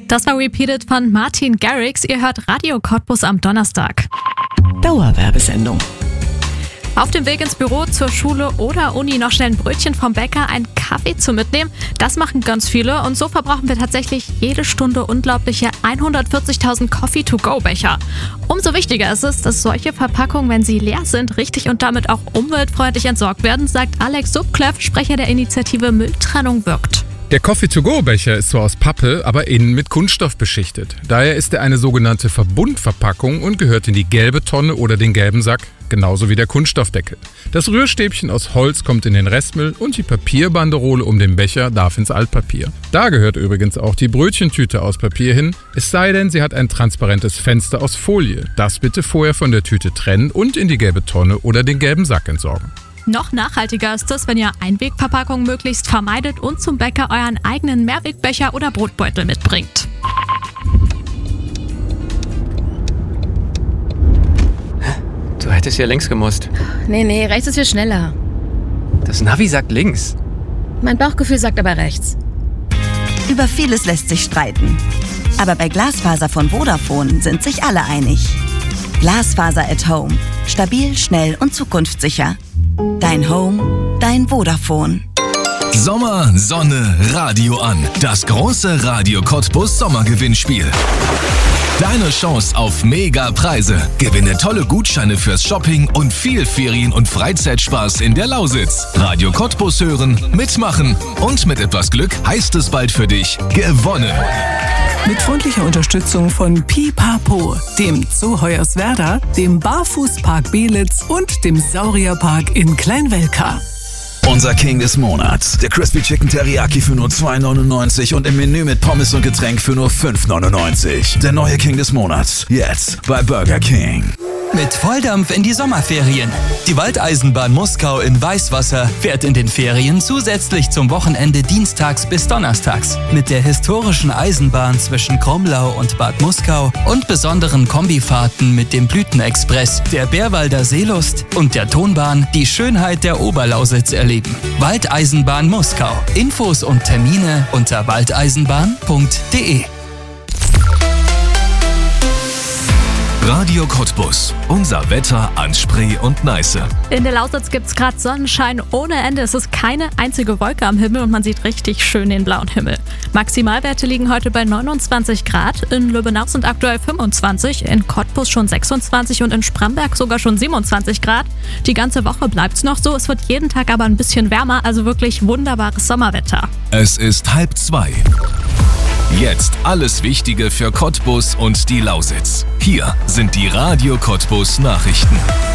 Das war Repeated von Martin Garrix. Ihr hört Radio Cottbus am Donnerstag. Dauerwerbesendung. Auf dem Weg ins Büro, zur Schule oder Uni noch schnell ein Brötchen vom Bäcker, einen Kaffee zu mitnehmen, das machen ganz viele und so verbrauchen wir tatsächlich jede Stunde unglaubliche 140.000 Coffee-to-go-Becher. Umso wichtiger ist es, dass solche Verpackungen, wenn sie leer sind, richtig und damit auch umweltfreundlich entsorgt werden, sagt Alex Subkleff, Sprecher der Initiative Mülltrennung wirkt. Der Coffee-to-go-Becher ist zwar aus Pappe, aber innen mit Kunststoff beschichtet. Daher ist er eine sogenannte Verbundverpackung und gehört in die gelbe Tonne oder den gelben Sack, genauso wie der Kunststoffdeckel. Das Rührstäbchen aus Holz kommt in den Restmüll und die Papierbanderole um den Becher darf ins Altpapier. Da gehört übrigens auch die Brötchentüte aus Papier hin, es sei denn, sie hat ein transparentes Fenster aus Folie. Das bitte vorher von der Tüte trennen und in die gelbe Tonne oder den gelben Sack entsorgen. Noch nachhaltiger ist es, wenn ihr Einwegverpackungen möglichst vermeidet und zum Bäcker euren eigenen Mehrwegbecher oder Brotbeutel mitbringt. Du hättest hier links gemusst. Nee, rechts ist viel schneller. Das Navi sagt links. Mein Bauchgefühl sagt aber rechts. Über vieles lässt sich streiten. Aber bei Glasfaser von Vodafone sind sich alle einig. Glasfaser at Home. Stabil, schnell und zukunftssicher. Dein Home, dein Vodafone. Sommer, Sonne, Radio an. Das große Radio Cottbus Sommergewinnspiel. Deine Chance auf Mega-Preise. Gewinne tolle Gutscheine fürs Shopping und viel Ferien- und Freizeitspaß in der Lausitz. Radio Cottbus hören, mitmachen und mit etwas Glück heißt es bald für dich gewonnen. Mit freundlicher Unterstützung von Pipapo, dem Zoo Hoyerswerda, dem Barfußpark Belitz und dem Saurierpark in Kleinwelka. Unser King des Monats. Der Crispy Chicken Teriyaki für nur 2,99 und im Menü mit Pommes und Getränk für nur 5,99. Der neue King des Monats. Jetzt bei Burger King. Mit Volldampf in die Sommerferien. Die Waldeisenbahn Muskau in Weißwasser fährt in den Ferien zusätzlich zum Wochenende dienstags bis donnerstags. Mit der historischen Eisenbahn zwischen Kromlau und Bad Muskau und besonderen Kombifahrten mit dem Blütenexpress, der Bärwalder Seelust und der Tonbahn die Schönheit der Oberlausitz erleben. Waldeisenbahn Muskau. Infos und Termine unter waldeisenbahn.de. Radio Cottbus. Unser Wetter an Spree und Neiße. In der Lausitz gibt es gerade Sonnenschein ohne Ende. Es ist keine einzige Wolke am Himmel und man sieht richtig schön den blauen Himmel. Maximalwerte liegen heute bei 29 Grad. In Lübbenau sind aktuell 25, in Cottbus schon 26 und in Spramberg sogar schon 27 Grad. Die ganze Woche bleibt es noch so. Es wird jeden Tag aber ein bisschen wärmer, also wirklich wunderbares Sommerwetter. Es ist 1:30. Jetzt alles Wichtige für Cottbus und die Lausitz. Hier sind die Radio Cottbus Nachrichten.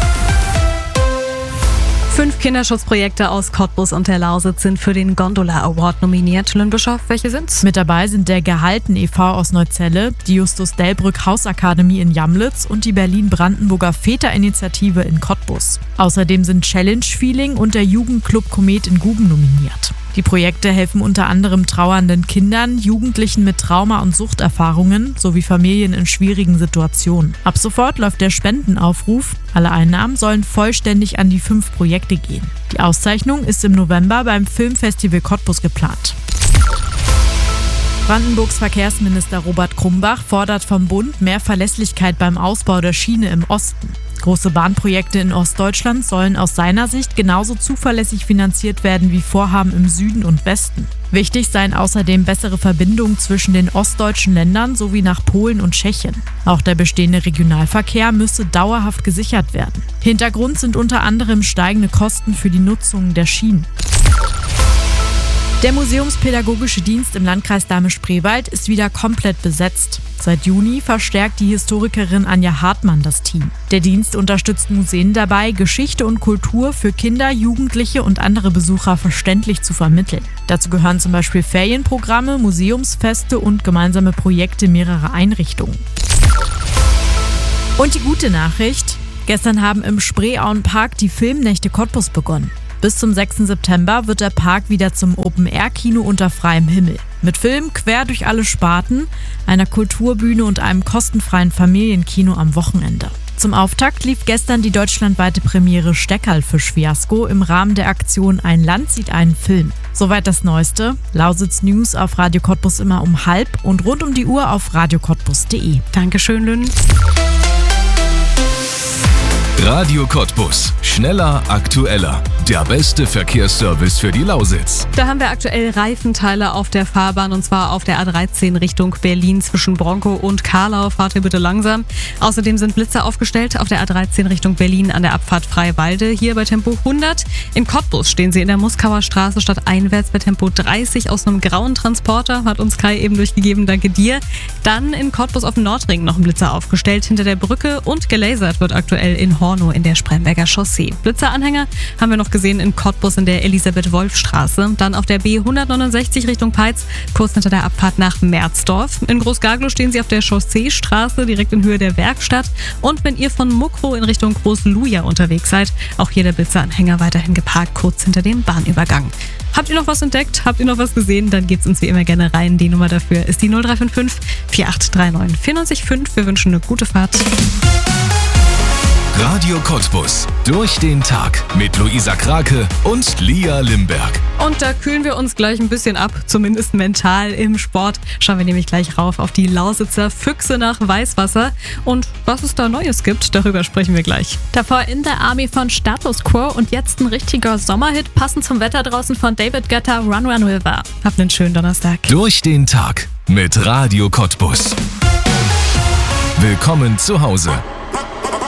5 Kinderschutzprojekte aus Cottbus und der Lausitz sind für den Gondola Award nominiert. Lynn Bischof, welche sind's? Mit dabei sind der Gehalten e.V. aus Neuzelle, die Justus Delbrück Hausakademie in Jamlitz und die Berlin-Brandenburger Väterinitiative in Cottbus. Außerdem sind Challenge Feeling und der Jugendclub Komet in Guben nominiert. Die Projekte helfen unter anderem trauernden Kindern, Jugendlichen mit Trauma- und Suchterfahrungen sowie Familien in schwierigen Situationen. Ab sofort läuft der Spendenaufruf. Alle Einnahmen sollen vollständig an die 5 Projekte gehen. Die Auszeichnung ist im November beim Filmfestival Cottbus geplant. Brandenburgs Verkehrsminister Robert Krumbach fordert vom Bund mehr Verlässlichkeit beim Ausbau der Schiene im Osten. Große Bahnprojekte in Ostdeutschland sollen aus seiner Sicht genauso zuverlässig finanziert werden wie Vorhaben im Süden und Westen. Wichtig seien außerdem bessere Verbindungen zwischen den ostdeutschen Ländern sowie nach Polen und Tschechien. Auch der bestehende Regionalverkehr müsse dauerhaft gesichert werden. Hintergrund sind unter anderem steigende Kosten für die Nutzung der Schienen. Der Museumspädagogische Dienst im Landkreis Dahme-Spreewald ist wieder komplett besetzt. Seit Juni verstärkt die Historikerin Anja Hartmann das Team. Der Dienst unterstützt Museen dabei, Geschichte und Kultur für Kinder, Jugendliche und andere Besucher verständlich zu vermitteln. Dazu gehören zum Beispiel Ferienprogramme, Museumsfeste und gemeinsame Projekte mehrerer Einrichtungen. Und die gute Nachricht: Gestern haben im Spreeauenpark die Filmnächte Cottbus begonnen. Bis zum 6. September wird der Park wieder zum Open-Air-Kino unter freiem Himmel. Mit Filmen quer durch alle Sparten, einer Kulturbühne und einem kostenfreien Familienkino am Wochenende. Zum Auftakt lief gestern die deutschlandweite Premiere Steckerlfisch-Fiasko im Rahmen der Aktion Ein Land sieht einen Film. Soweit das Neueste. Lausitz News auf Radio Cottbus immer um 12:30 und rund um die Uhr auf radiocottbus.de. Dankeschön, Lynn. Radio Cottbus. Schneller, aktueller. Der beste Verkehrsservice für die Lausitz. Da haben wir aktuell Reifenteile auf der Fahrbahn und zwar auf der A13 Richtung Berlin zwischen Bronkow und Karlau. Fahrt ihr bitte langsam. Außerdem sind Blitzer aufgestellt auf der A13 Richtung Berlin an der Abfahrt Freiwalde. Hier bei Tempo 100. In Cottbus stehen sie in der Muskauer Straße stadteinwärts bei Tempo 30 aus einem grauen Transporter. Hat uns Kai eben durchgegeben. Danke dir. Dann in Cottbus auf dem Nordring noch ein Blitzer aufgestellt hinter der Brücke und gelasert wird aktuell in Hornow in der Spremberger Chaussee. Blitzeranhänger haben wir noch gesehen in Cottbus in der Elisabeth-Wolf-Straße. Dann auf der B169 Richtung Peitz, kurz hinter der Abfahrt nach Merzdorf. In Großgaglow stehen sie auf der Chausseestraße, direkt in Höhe der Werkstatt. Und wenn ihr von Muckrow in Richtung Groß-Luja unterwegs seid, auch hier der Blitzeranhänger weiterhin geparkt, kurz hinter dem Bahnübergang. Habt ihr noch was entdeckt? Habt ihr noch was gesehen? Dann gebt's uns wie immer gerne rein. Die Nummer dafür ist die 0355 4839 945. Wir wünschen eine gute Fahrt. Radio Cottbus. Durch den Tag mit Luisa Krake und Lia Limberg. Und da kühlen wir uns gleich ein bisschen ab, zumindest mental im Sport. Schauen wir nämlich gleich rauf auf die Lausitzer Füchse nach Weißwasser. Und was es da Neues gibt, darüber sprechen wir gleich. Davor In the Army von Status Quo und jetzt ein richtiger Sommerhit, passend zum Wetter draußen von David Guetta, Run Run River. Habt einen schönen Donnerstag. Durch den Tag mit Radio Cottbus. Willkommen zu Hause.